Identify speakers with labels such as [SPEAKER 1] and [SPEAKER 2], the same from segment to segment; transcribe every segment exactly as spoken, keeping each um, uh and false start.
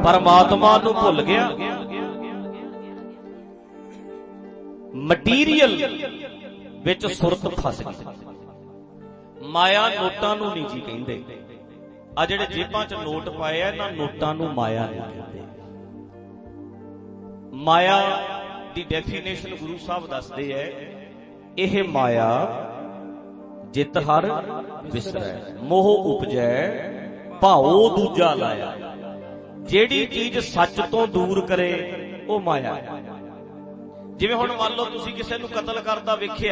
[SPEAKER 1] परमात्मा नूं भुल गया। मटीरियल विच सुरत फस गई। माया नोटां नूं नहीं जी कहिंदे। आ जिहड़े जेबां च नोट पाए आ इन्हां नोटां नूं माया नहीं कहिंदे। माया दी डेफिनेशन गुरु साहब दसदे है, यह माया जित हर विसरै, मोह उपजै भाओ दूजा लाया। जेड़ी चीज सच तो दूर करे वो माया है। जिवें हुण मान लो तुसीं किसे नूं कतल करदा वेखिआ,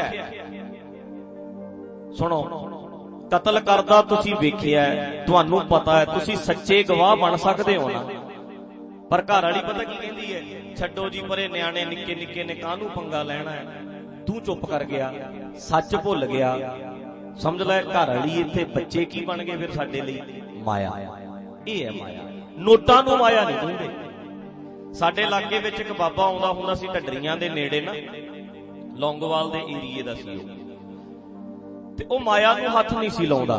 [SPEAKER 1] सुनो कतल करदा तुसीं वेखिआ, तुहानूं पता है, तुसीं सच्चे गवाह बन सकदे हो ना, पर घर वाली पता की कहंदी है, छड्डो जी परे, न्याणे निक्के निक्के ने काहनूं पंगा लैणा है, तू चुप कर गया, सच भुल गया। समझ लै घर वाली इत्थे बच्चे की बन गए फिर साडे लई? माया। ये है माया। नोटां नूं माया नहीं कहंदे। साडे इलाके विच एक बाबा आउंदा हुंदा सी ढड्डरीआं दे नेड़े ना, लौंगोवाल दे एरिए दा सी ते ओ माया नूं हत्थ नहीं सी लाउंदा।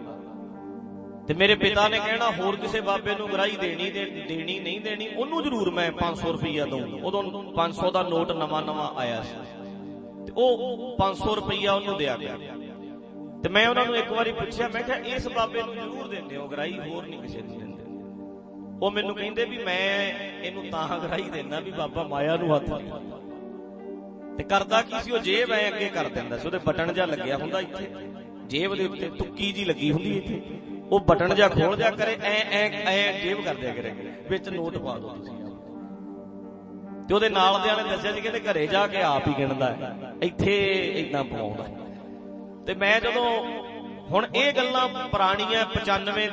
[SPEAKER 1] ते मेरे पिता ने कहना होर किसे बाबे नूं गराही देनी दे, देनी नहीं देनी, ओनू जरूर मैं पांच सौ रुपया दूं। उदों पांच सौ दा नोट नवां नवां आया सी ते ओ पांच सौ रुपया ओनू दिया गया। ते मैं उन्हां नूं एक वारी पुछया, मैं कहा इस बाबे नूं जरूर दिंदे हो गराही, होर नहीं किसे नूं दिंदे? ओ मैनूं कहंदे भी मैं इहनूं तां गराही देना भी बाबा माया नूं हत्थ नहीं लाउंदा। ते करदा की सी, ओ जेब ऐ अगे कर दिंदा सी, ओहदे बटन जिहा लगਿਆ ਹੁੰਦਾ ਇੱਥੇ, जेब दे उत्ते तुक्की जी लगी हुंदी ਇੱਥੇ, ਉਹ बटन जिहा खोल दिया करे, ऐ ऐ ऐ जेब कर दिया करे, विच नोट पा दो तुसीं। ते ਉਹਦੇ ਨਾਲ ਦਿਆਂ ਨੇ ਦੱਸਿਆ ਜੀ ਕਹਿੰਦੇ ਘਰੇ ਜਾ ਕੇ ਆਪ ਹੀ ਗਿਣਦਾ ਹੈ, ਇੱਥੇ ਇਦਾਂ ਪਵਾਉਂਦਾ। ਤੇ ਮੈਂ ਜਦੋਂ ਹੁਣ ਇਹ ਗੱਲਾਂ ਪੁਰਾਣੀਆਂ ਪਚਾਨਵੇਂ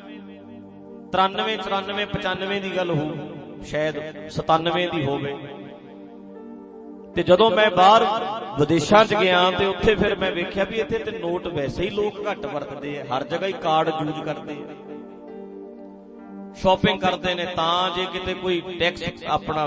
[SPEAKER 1] ਤਰਾਨਵੇਂ ਚੁਰਾਨਵੇਂ ਪਚਾਨਵੇਂ ਦੀ ਗੱਲ ਹੋ, ਸ਼ਾਇਦ ਸਤਾਨਵੇਂ ਦੀ ਹੋਵੇ। ਤੇ ਜਦੋਂ ਮੈਂ ਬਾਹਰ ਵਿਦੇਸ਼ਾਂ 'ਚ ਗਿਆ ਤੇ ਉੱਥੇ ਫਿਰ ਮੈਂ ਵੇਖਿਆ ਵੀ ਇੱਥੇ ਤੇ ਨੋਟ ਵੈਸੇ ਹੀ ਲੋਕ ਘੱਟ ਵਰਤਦੇ ਆ, ਹਰ ਜਗ੍ਹਾ ਹੀ ਕਾਰਡ ਯੂਜ਼ ਕਰਦੇ ਆ, ਸ਼ਾਪਿੰਗ ਕਰਦੇ ਨੇ। ਤਾਂ ਜੇ ਕਿਤੇ ਕੋਈ ਟੈਕਸ ਆਪਣਾ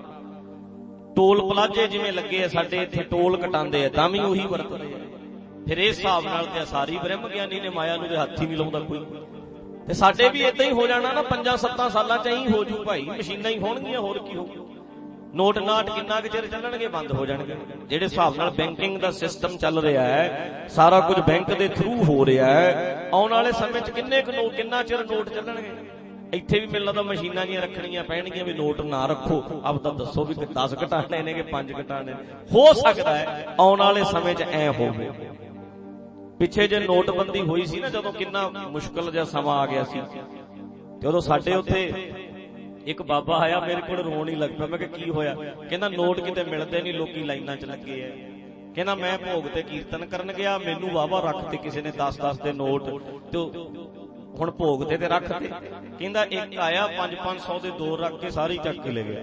[SPEAKER 1] ਟੋਲ ਪਲਾਜ਼ੇ ਜਿਵੇਂ ਲੱਗੇ ਆ ਸਾਡੇ ਇੱਥੇ ਟੋਲ ਕਟਾਉਂਦੇ ਆ ਤਾਂ ਵੀ ਉਹੀ ਵਰਤਦੇ ਆ। ਫਿਰ ਇਸ ਹਿਸਾਬ ਨਾਲ ਤੇ ਸਾਰੀ ਬ੍ਰਹਮ ਗਿਆਨੀ ਨੇ ਮਾਇਆ ਨੂੰ ਤੇ ਹੱਥ ਹੀ ਨਹੀਂ ਲਾਉਂਦਾ ਕੋਈ। ਤੇ ਸਾਡੇ ਵੀ ਏਦਾਂ ਹੀ ਹੋ ਜਾਣਾ ਨਾ, ਪੰਜਾਂ ਸੱਤਾਂ ਸਾਲਾਂ 'ਚ ਹੀ ਹੋ ਜੂ ਭਾਈ, ਮਸ਼ੀਨਾਂ ਹੀ ਹੋਣਗੀਆਂ, ਹੋਰ ਕੀ ਹੋਊ। ਨੋਟ ਨਾਟ ਕਿੰਨਾ ਕੁ ਚਿਰ ਚੱਲਣਗੇ, ਬੰਦ ਹੋ ਜਾਣਗੇ। ਜਿਹੜੇ ਹਿਸਾਬ ਨਾਲ ਬੈਂਕਿੰਗ ਦਾ ਸਿਸਟਮ ਚੱਲ ਰਿਹਾ ਹੈ, ਸਾਰਾ ਕੁਝ ਬੈਂਕ ਦੇ ਥਰੂ ਹੋ ਰਿਹਾ ਹੈ, ਆਉਣ ਵਾਲੇ ਸਮੇਂ 'ਚ ਕਿੰਨੇ ਕੁ ਨੋਟ, ਕਿੰਨਾ ਚਿਰ ਨੋਟ ਚੱਲਣਗੇ। ਇੱਥੇ ਵੀ ਮੈਨੂੰ ਲੱਗਦਾ ਮਸ਼ੀਨਾਂ ਜੀਆਂ ਰੱਖਣੀਆਂ ਪੈਣਗੀਆਂ ਵੀ ਨੋਟ ਨਾ ਰੱਖੋ, ਆਪ ਤਾਂ ਦੱਸੋ ਵੀ ਦਸ ਘਟਾਣੇ ਨੇ ਕਿ ਪੰਜ ਘਟਾਣੇ ਨੇ। ਹੋ ਸਕਦਾ ਹੈ ਆਉਣ ਵਾਲੇ ਸਮੇਂ 'ਚ ਐ ਹੋਵੇ। ਪਿੱਛੇ ਜੇ ਨੋਟਬੰਦੀ ਹੋਈ ਸੀ ਨਾ, ਜਦੋਂ ਕਿੰਨਾ ਮੁਸ਼ਕਲ ਜਿਹਾ ਸਮਾਂ ਆ ਗਿਆ ਸੀ, ਤੇ ਉਦੋਂ ਸਾਡੇ ਉੱਥੇ ਇੱਕ ਬਾਬਾ ਆਇਆ, ਮੇਰੇ ਕੋਲ ਰੋਣ ਹੀ ਲੱਗ ਪਿਆ। ਮੈਂ ਕਿਹਾ ਕੀ ਹੋਇਆ? ਕਹਿੰਦਾ ਨੋਟ ਕਿਤੇ ਮਿਲਦੇ ਨਹੀਂ, ਲੋਕੀ ਲਾਈਨਾਂ 'ਚ ਲੱਗੇ ਐ। ਕਹਿੰਦਾ ਮੈਂ ਭੋਗ ਤੇ ਕੀਰਤਨ ਕਰਨ ਗਿਆ, ਮੈਨੂੰ ਵਾਹਵਾ ਰੱਖ ਤੇ ਕਿਸੇ ਨੇ ਦਸ ਦਸ ਦੇ ਨੋਟ, ਤੇ ਹੁਣ ਭੋਗ ਤੇ ਤੇ ਰੱਖ ਤੇ। ਕਹਿੰਦਾ ਇੱਕ ਆਇਆ ਪੰਜ ਪੰਜ ਸੌ ਦੇ ਦੋ ਰੱਖ ਕੇ ਸਾਰੀ ਚੱਕ ਕੇ ਲੈ ਗਿਆ।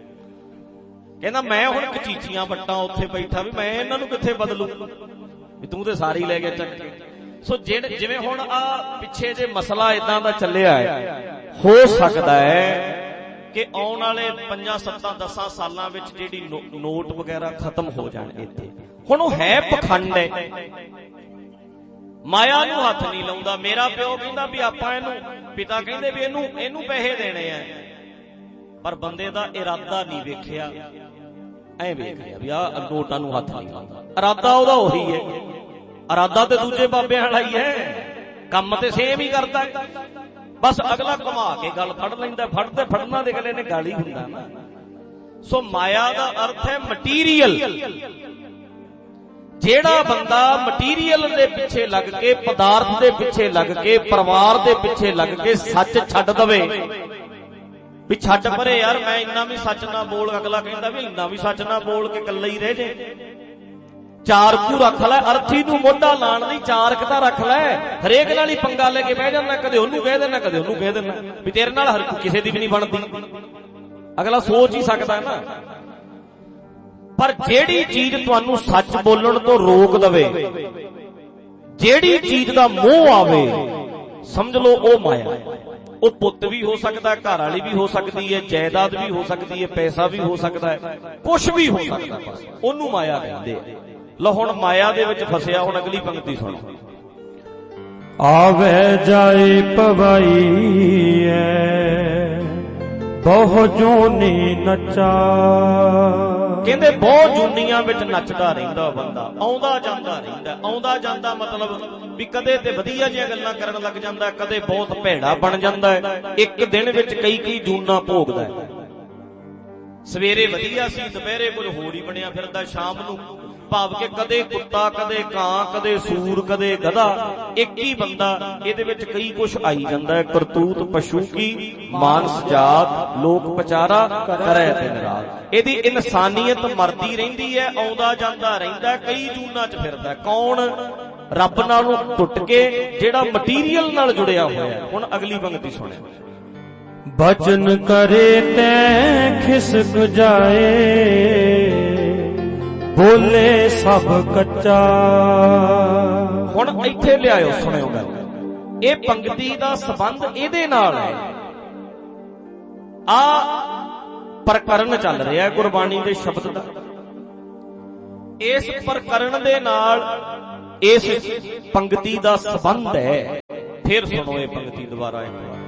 [SPEAKER 1] ਕਹਿੰਦਾ ਮੈਂ ਹੁਣ ਕਚੀਚੀਆਂ ਵੱਟਾਂ ਉੱਥੇ ਬੈਠਾ ਵੀ ਮੈਂ ਇਹਨਾਂ ਨੂੰ ਕਿੱਥੇ ਬਦਲੂ, ਵੀ ਤੂੰ ਤੇ ਸਾਰੀ ਲੈ ਗਿਆ ਚੱਕ ਕੇ। ਸੋ ਜਿਹੜੇ ਜਿਵੇਂ ਹੁਣ ਆ ਪਿੱਛੇ ਜੇ ਮਸਲਾ ਇਦਾਂ ਦਾ ਚੱਲਿਆ ਹੈ, ਹੋ ਸਕਦਾ ਹੈ ਕਿ ਆਉਣ ਵਾਲੇ ਪੰਜਾਂ ਸੱਤਾਂ ਦਸਾਂ ਸਾਲਾਂ ਵਿੱਚ ਜਿਹੜੀ ਨੋਟ ਵਗੈਰਾ ਖਤਮ ਹੋ ਜਾਣ ਇੱਥੇ। ਹੁਣ ਉਹ ਹੈ ਪਖੰਡ ਹੈ, ਮਾਇਆ ਨੂੰ ਹੱਥ ਨਹੀਂ ਲਾਉਂਦਾ। ਮੇਰਾ ਪਿਓ ਕਹਿੰਦਾ ਵੀ ਆਪਾਂ ਇਹਨੂੰ, ਪਿਤਾ ਕਹਿੰਦੇ ਵੀ ਇਹਨੂੰ ਇਹਨੂੰ ਪੈਸੇ ਦੇਣੇ ਆ, ਪਰ ਬੰਦੇ ਦਾ ਇਰਾਦਾ ਨਹੀਂ ਵੇਖਿਆ, ਐ ਵੇਖ ਲਿਆ ਵੀ ਆਹ ਨੋਟਾਂ ਨੂੰ ਹੱਥ ਨਹੀਂ ਲਾਉਂਦਾ। ਇਰਾਦਾ ਉਹਦਾ ਉਹੀ ਹੈ, ਇਰਾਦਾ ਤੇ ਦੂਜੇ ਬਾਬਿਆਂ ਵਾਲਾ ਹੀ ਹੈ, ਕੰਮ ਤੇ ਸੇਮ ਹੀ ਕਰਦਾ। ਬਸ ਅਗਲਾ ਘੁਮਾ ਕੇ ਗੱਲ ਫੜ ਲੈਂਦਾ, ਫੜਦੇ ਫੜਨਾ ਦੇ ਗਲੇ ਨੇ ਗਾਲੀ ਹੁੰਦਾ ਨਾ। ਸੋ ਮਾਇਆ ਦਾ ਅਰਥ ਹੈ ਮਟੀਰੀਅਲ। ਜਿਹੜਾ ਬੰਦਾ ਮਟੀਰੀਅਲ ਦੇ ਪਿੱਛੇ ਲੱਗ ਕੇ, ਪਦਾਰਥ ਦੇ ਪਿੱਛੇ ਲੱਗ ਕੇ, ਪਰਿਵਾਰ ਦੇ ਪਿੱਛੇ ਲੱਗ ਕੇ ਸੱਚ ਛੱਡ ਦਵੇ ਵੀ ਛੱਡ ਪਰੇ ਯਾਰ ਮੈਂ ਇੰਨਾ ਵੀ ਸੱਚ ਨਾ ਬੋਲ, ਅਗਲਾ ਕਹਿੰਦਾ ਵੀ ਇੰਨਾ ਵੀ ਸੱਚ ਨਾ ਬੋਲ ਕੇ ਇਕੱਲਾ ਹੀ ਰਹਿ ਜੇ। ਚਾਰ ਕੁ ਰੱਖ ਲੈ, ਅਰਥੀ ਨੂੰ ਮੋਢਾ ਲਾਣ ਲਈ ਚਾਰ ਕੁ ਤਾਂ ਰੱਖ ਲੈ। ਹਰੇਕ ਨਾਲ ਹੀ ਪੰਗਾ ਲੈ ਕੇ ਬਹਿ ਜਾਂਦਾ, ਕਦੇ ਉਹਨੂੰ ਕਹਿ ਦੇਣਾ ਕਦੇ ਉਹਨੂੰ ਕਹਿ ਦੇਣਾ ਵੀ ਤੇਰੇ ਨਾਲ ਹਰ ਕਿਸੇ ਦੀ ਵੀ ਨਹੀਂ ਬਣਦੀ। ਅਗਲਾ ਸੋਚ ਹੀ ਸਕਦਾ ਨਾ। ਪਰ ਜਿਹੜੀ ਚੀਜ਼ ਤੁਹਾਨੂੰ ਸੱਚ ਬੋਲਣ ਤੋਂ ਰੋਕ ਦਵੇ, ਜਿਹੜੀ ਚੀਜ਼ ਦਾ ਮੋਹ ਆਵੇ, ਸਮਝ ਲਓ ਉਹ ਮਾਇਆ। ਉਹ ਪੁੱਤ ਵੀ ਹੋ ਸਕਦਾ, ਘਰ ਵਾਲੀ ਵੀ ਹੋ ਸਕਦੀ ਹੈ, ਜਾਇਦਾਦ ਵੀ ਹੋ ਸਕਦੀ ਹੈ, ਪੈਸਾ ਵੀ ਹੋ ਸਕਦਾ ਹੈ, ਕੁਛ ਵੀ ਹੋ ਸਕਦਾ, ਬਸ ਉਹਨੂੰ ਮਾਇਆ ਕਹਿੰਦੇ ਆ। ਲਓ ਹੁਣ ਮਾਇਆ ਦੇ ਵਿੱਚ ਫਸਿਆ। ਹੁਣ ਅਗਲੀ ਪੰਕਤੀ ਸੁਣੋ।
[SPEAKER 2] ਆਵੇ ਜਾਏ ਪਵਾਈ ਐ ਬਹੁ ਜੂਨੀ ਨੱਚਾ।
[SPEAKER 1] ਕਹਿੰਦੇ ਬਹੁਤ ਜੂਨੀਆਂ ਵਿੱਚ ਨੱਚਦਾ ਰਹਿੰਦਾ ਬੰਦਾ, ਆਉਂਦਾ ਜਾਂਦਾ ਰਹਿੰਦਾ। ਆਉਂਦਾ ਜਾਂਦਾ ਮਤਲਬ ਵੀ ਕਦੇ ਤੇ ਵਧੀਆ ਜਿਹੀਆਂ ਗੱਲਾਂ ਕਰਨ ਲੱਗ ਜਾਂਦਾ, ਕਦੇ ਬਹੁਤ ਭੈੜਾ ਬਣ ਜਾਂਦਾ ਹੈ। ਇੱਕ ਦਿਨ ਵਿੱਚ ਕਈ ਕਈ ਜੂਨਾਂ ਭੋਗਦਾ ਹੈ। ਸਵੇਰੇ ਵਧੀਆ ਸੀ, ਦੁਪਹਿਰੇ ਕੁਝ ਹੋਰ ਹੀ ਬਣਿਆ ਫਿਰਦਾ, ਸ਼ਾਮ ਨੂੰ ਭਾਵ ਕਿ ਕਦੇ ਕੁੱਤਾ, ਕਦੇ ਕਾਂ, ਕਦੇ ਸੂਰ, ਕਦੇ ਗਧਾ। ਇੱਕ ਹੀ ਬੰਦਾ, ਇਹਦੇ ਵਿੱਚ ਕਈ ਕੁਛ ਆਈ ਜਾਂਦਾ ਹੈ। ਕਰਤੂਤ ਪਸ਼ੂ ਕੀ ਮਾਨਸ ਜਾਤ, ਲੋਕ ਪਚਾਰਾ ਕਰੈ ਦਿਨ ਰਾਤ। ਇਹਦੀ ਇਨਸਾਨੀਅਤ ਮਰਦੀ ਰਹਿੰਦੀ ਹੈ, ਆਉਂਦਾ ਜਾਂਦਾ ਰਹਿੰਦਾ, ਕਈ ਜੂਨਾਂ 'ਚ ਫਿਰਦਾ। ਕੌਣ? ਰੱਬ ਨਾਲੋਂ ਟੁੱਟ ਕੇ, ਜਿਹੜਾ ਮਟੀਰੀਅਲ ਨਾਲ ਜੁੜਿਆ ਹੋਇਆ। ਹੁਣ ਅਗਲੀ ਪੰਗਤੀ ਸੁਣਿਆ।
[SPEAKER 2] ਬਚਨ ਕਰੇ ਤੈ ਖਿਸਕ ਜਾਏ, ਬੋਲੇ ਸਭ ਕੱਚਾ।
[SPEAKER 1] ਹੁਣ ਇੱਥੇ ਲਿਆਇਓ, ਸੁਣਿਓ ਗੱਲ। ਇਹ ਪੰਗਤੀ ਦਾ ਸੰਬੰਧ ਇਹਦੇ ਨਾਲ ਹੈ। ਆ ਪ੍ਰਕਰਨ ਚੱਲ ਰਿਹਾ ਗੁਰਬਾਣੀ ਦੇ ਸ਼ਬਦ ਦਾ। ਇਸ ਪ੍ਰਕਰਨ ਦੇ ਨਾਲ ਇਸ ਪੰਗਤੀ ਦਾ ਸੰਬੰਧ ਹੈ। ਫਿਰ ਸੁਣੋ ਇਹ ਪੰਗਤੀ ਦੁਬਾਰਾ ਇੱਕ ਵਾਰ।